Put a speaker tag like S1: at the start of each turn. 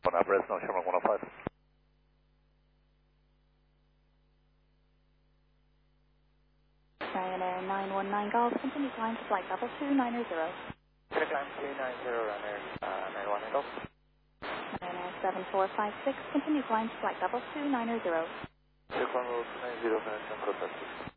S1: Fresno, Sherman 105.
S2: Ryanair 919 Golf, continue climb to flight level 290.
S3: Clear climb 290, Ryanair 919 Golf.
S2: Ryanair 7456, continue climb to flight level 290.
S3: Clear climb 290, Ryanair 7456.